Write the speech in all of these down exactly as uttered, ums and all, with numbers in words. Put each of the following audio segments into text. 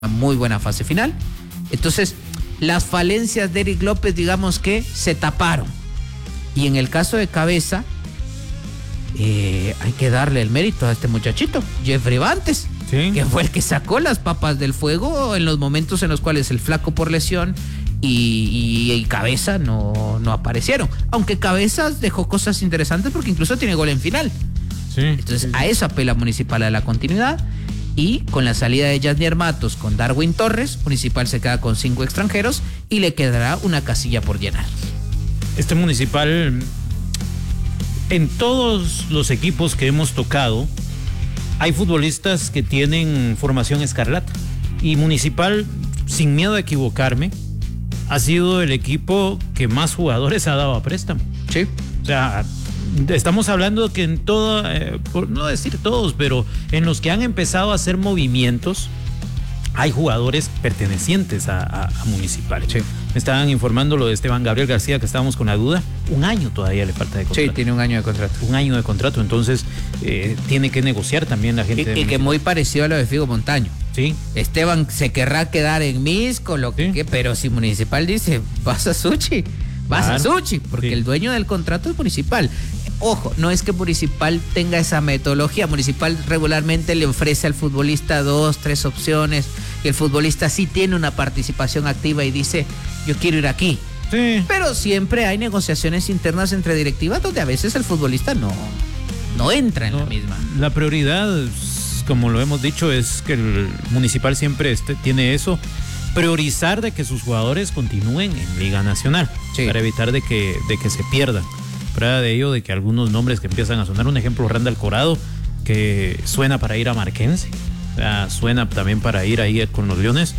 muy buena fase final. Entonces, las falencias de Eric López, digamos que se taparon. Y en el caso de Cabeza, eh, hay que darle el mérito a este muchachito, Jeffrey Bantes, ¿sí?, que fue el que sacó las papas del fuego en los momentos en los cuales el flaco por lesión y, y, y Cabeza no, no aparecieron. Aunque Cabeza dejó cosas interesantes porque incluso tiene gol en final. Sí, Entonces, sí, sí. a eso apela Municipal, a la continuidad. Y con la salida de Yasnier Matos con Darwin Torres, Municipal se queda con cinco extranjeros y le quedará una casilla por llenar. Este Municipal, en todos los equipos que hemos tocado, hay futbolistas que tienen formación escarlata. Y Municipal, sin miedo a equivocarme, ha sido el equipo que más jugadores ha dado a préstamo. Sí. O sea, estamos hablando que en todo, eh, por no decir todos, pero en los que han empezado a hacer movimientos, hay jugadores pertenecientes a, a, a Municipal. Sí. Me estaban informando lo de Esteban Gabriel García, que estábamos con la duda. Un año todavía le falta de contrato. Sí, tiene un año de contrato. Un año de contrato, entonces eh, tiene que negociar también la gente. Y, y que muy parecido a lo de Figo Montaño. Sí. Esteban se querrá quedar en Misco, lo que, sí. pero si Municipal dice, vas a Suchi, vas claro. a Suchi, porque sí. el dueño del contrato es Municipal. Ojo, no es que Municipal tenga esa metodología. Municipal regularmente le ofrece al futbolista dos, tres opciones, y el futbolista sí tiene una participación activa y dice, yo quiero ir aquí. Sí. Pero siempre hay negociaciones internas entre directivas donde a veces el futbolista no, no entra en no, la misma. La prioridad, como lo hemos dicho, es que el Municipal siempre este, tiene eso, priorizar de que sus jugadores continúen en Liga Nacional, sí. para evitar de que, de que se pierdan. Prueba de ello de que algunos nombres que empiezan a sonar, un ejemplo, Randall Corado, que suena para ir a Marquense, o sea, suena también para ir ahí con los Leones,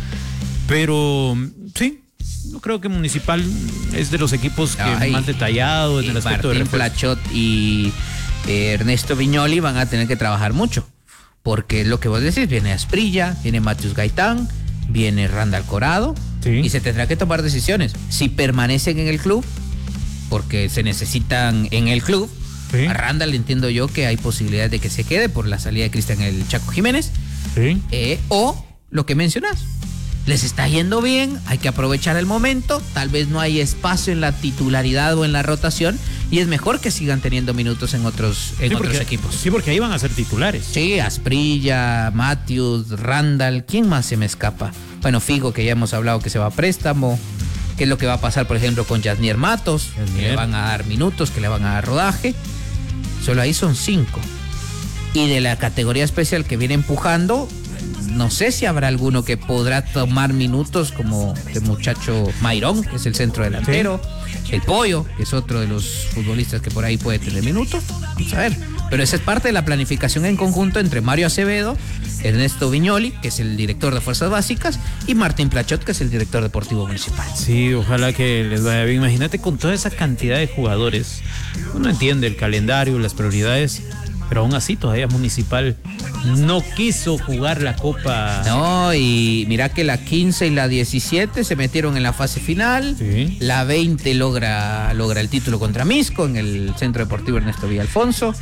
pero sí, yo creo que Municipal es de los equipos que Ay, más detallado en el aspecto Martín de Plachot y eh, Ernesto Viñoli van a tener que trabajar mucho, porque lo que vos decís, viene Asprilla, viene Matius Gaitán, viene Randall Corado, sí. y se tendrá que tomar decisiones. Si permanecen en el club, porque se necesitan en el club, sí. a Randall entiendo yo que hay posibilidades de que se quede por la salida de Cristian el Chaco Jiménez, sí. eh, o lo que mencionas, les está yendo bien, hay que aprovechar el momento, tal vez no hay espacio en la titularidad o en la rotación, y es mejor que sigan teniendo minutos en otros, en sí, otros porque, equipos. Sí, porque ahí van a ser titulares. Sí, Asprilla, Matius, Randall, ¿quién más se me escapa? Bueno, Figo, que ya hemos hablado que se va a préstamo. ¿Qué es lo que va a pasar, por ejemplo, con Yasnier Matos? Yasnier. Que le van a dar minutos, que le van a dar rodaje. Solo ahí son cinco. Y de la categoría especial que viene empujando, no sé si habrá alguno que podrá tomar minutos, como el muchacho Mairón, que es el centro delantero, sí. el Pollo, que es otro de los futbolistas que por ahí puede tener minutos. Vamos a ver. Pero esa es parte de la planificación en conjunto entre Mario Acevedo, Ernesto Viñoli, que es el director de Fuerzas Básicas, y Martín Plachot, que es el director deportivo municipal. Sí, ojalá que les vaya bien. Imagínate con toda esa cantidad de jugadores. Uno entiende el calendario, las prioridades, pero aún así todavía Municipal no quiso jugar la Copa. No, y mira que la quince y la diecisiete se metieron en la fase final. Sí. La veinte logra, logra el título contra Misco en el Centro Deportivo Ernesto Villalfonso.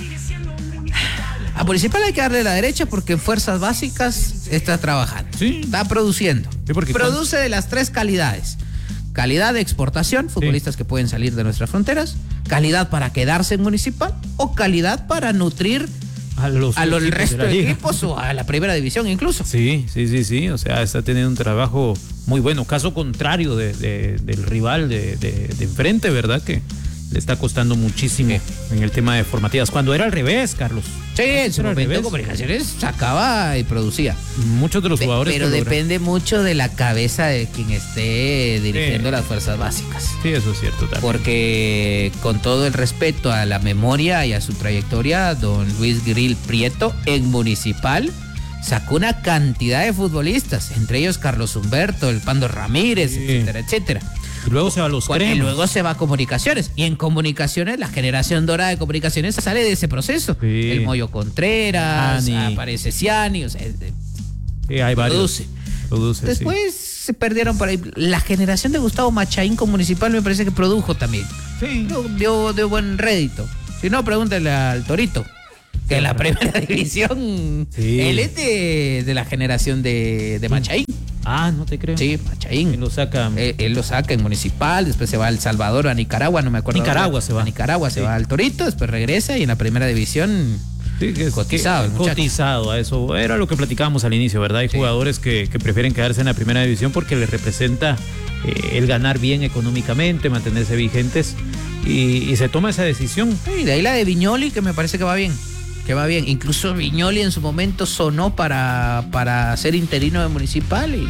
A Municipal hay que darle la derecha porque en Fuerzas Básicas está trabajando, sí. está produciendo. Sí, Produce con... de las tres calidades. Calidad de exportación, futbolistas sí. que pueden salir de nuestras fronteras, calidad para quedarse en Municipal o calidad para nutrir a los, a los el resto de, de equipos o a la primera división incluso. Sí, sí, sí, sí, o sea, está teniendo un trabajo muy bueno. Caso contrario de, de, del rival de, de, de enfrente, ¿verdad? Que le está costando muchísimo sí. en el tema de formativas. Cuando era al revés, Carlos. Sí, en su momento Comunicaciones sacaba y producía. Muchos de los jugadores. Pero depende mucho de la cabeza de quien esté dirigiendo sí. las Fuerzas Básicas. Sí, eso es cierto también. Porque con todo el respeto a la memoria y a su trayectoria, don Luis Grill Prieto en Municipal sacó una cantidad de futbolistas, entre ellos Carlos Humberto, el Pando Ramírez, sí. etcétera, etcétera. Y luego se va a los cremas. Y luego se va a Comunicaciones. Y en Comunicaciones, la generación dorada de Comunicaciones sale de ese proceso. Sí. El Moyo Contreras, Ciani. aparece Ciani, o sea, sí, hay varios. Produce. Produce Después sí. se perdieron por ahí. La generación de Gustavo Machaín con Municipal me parece que produjo también. Sí. Dio, dio buen rédito. Si no, pregúntale al Torito. Que en la primera división, sí. Él es de, de la generación de, de Machaín. Ah, no te creo. Sí, Machaín. Él lo saca. Él, él lo saca en Municipal, después se va a El Salvador, a Nicaragua, no me acuerdo. Nicaragua se va. A Nicaragua se sí. va al Torito, después regresa y en la primera división sí, es, cotizado. Que, cotizado a eso. Era lo que platicábamos al inicio, ¿verdad? Hay sí. jugadores que, que prefieren quedarse en la primera división porque les representa eh, el ganar bien económicamente, mantenerse vigentes y, y se toma esa decisión. Y de ahí la de Viñoli, que me parece que va bien. Que va bien. Incluso Viñoli en su momento sonó para, para ser interino de Municipal y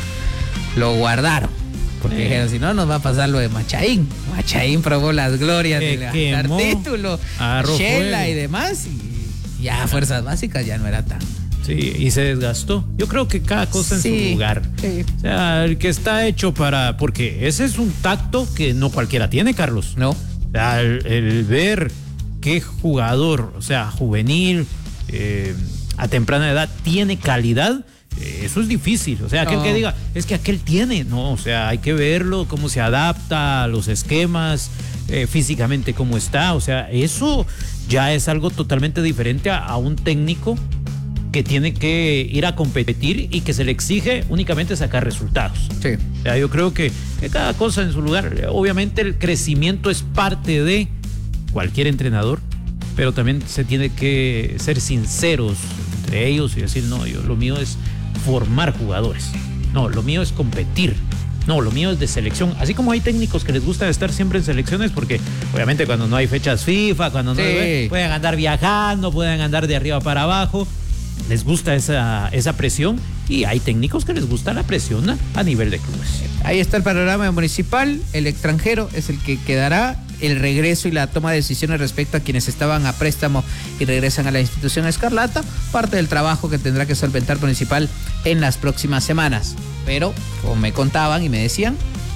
lo guardaron. Porque eh. dijeron, si no, nos va a pasar lo de Machaín. Machaín probó las glorias eh, de ganar título, Shela y demás. Y ya fuerzas básicas ya no era tan. Sí, y se desgastó. Yo creo que cada cosa en sí, su lugar. Sí. O sea, el que está hecho para... Porque ese es un tacto que no cualquiera tiene, Carlos. No. O sea, el, el ver... qué jugador, o sea, juvenil, eh, a temprana edad, tiene calidad, eh, eso es difícil. O sea, aquel no. que diga, es que aquel tiene, no, o sea, hay que verlo, cómo se adapta a los esquemas, eh, físicamente cómo está, o sea, eso ya es algo totalmente diferente a, a un técnico que tiene que ir a competir y que se le exige únicamente sacar resultados. Sí. O sea, yo creo que, que cada cosa en su lugar, obviamente el crecimiento es parte de cualquier entrenador, pero también se tiene que ser sinceros entre ellos y decir, no, yo lo mío es formar jugadores, no, lo mío es competir, no, lo mío es de selección, así como hay técnicos que les gusta estar siempre en selecciones porque obviamente cuando no hay fechas FIFA, cuando no sí. hay, pueden andar viajando, pueden andar de arriba para abajo, les gusta esa, esa presión y hay técnicos que les gusta la presión a, a nivel de clubes. Ahí está el panorama Municipal, el extranjero es el que quedará, el regreso y la toma de decisiones respecto a quienes estaban a préstamo y regresan a la institución escarlata, parte del trabajo que tendrá que solventar Municipal en las próximas semanas. Pero, como me contaban y me decían,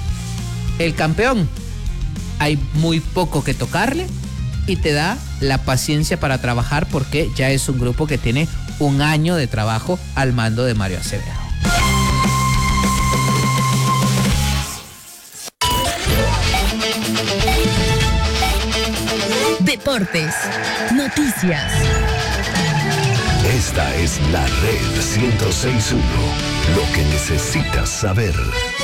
el campeón, hay muy poco que tocarle y te da la paciencia para trabajar porque ya es un grupo que tiene un año de trabajo al mando de Mario Acevedo. Deportes, noticias. Esta es la Red ciento seis punto uno, lo que necesitas saber.